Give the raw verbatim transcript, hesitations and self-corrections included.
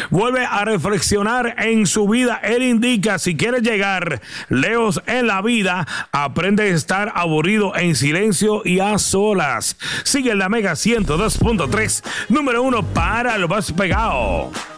vuelve a reflexionar en su vida. Él indica, si quieres llegar lejos en la vida, aprende a estar aburrido en silencio y a solas. Sigue en la Mega ciento dos punto tres, número uno para lo más pegado.